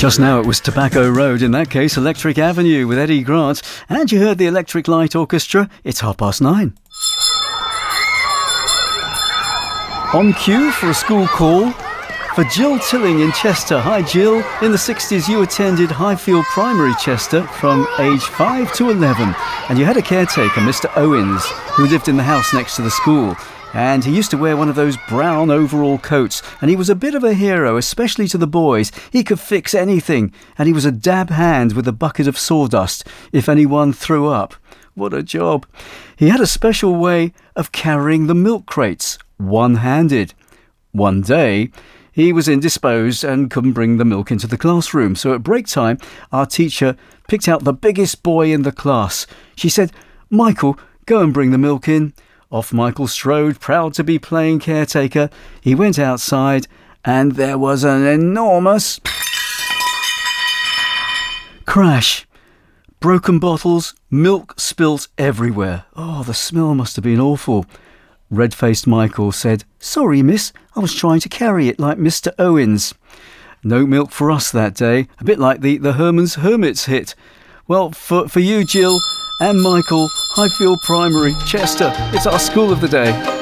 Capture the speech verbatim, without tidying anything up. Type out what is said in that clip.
Just now it was Tobacco Road, in that case Electric Avenue with Eddie Grant. And you heard the Electric Light Orchestra. It's half past nine. On cue for a school call for Jill Tilling in Chester. Hi Jill, in the sixties you attended Highfield Primary, Chester, from age five to eleven, and you had a caretaker, Mister Owens, who lived in the house next to the school. And he used to wear one of those brown overall coats, and he was a bit of a hero, especially to the boys. He could fix anything, and he was a dab hand with a bucket of sawdust if anyone threw up. What a job. He had a special way of carrying the milk crates, one-handed. One day, he was indisposed and couldn't bring the milk into the classroom, so at break time, our teacher picked out the biggest boy in the class. She said, "Michael, go and bring the milk in." Off Michael strode, proud to be playing caretaker. He went outside, and there was an enormous crash. Broken bottles, milk spilt everywhere. Oh, the smell must have been awful. Red-faced Michael said, "Sorry, miss, I was trying to carry it like Mister Owens." No milk for us that day, a bit like the, the Herman's Hermits hit. Well, for, for you, Jill, and Michael, Highfield Primary, Chester, it's our school of the day.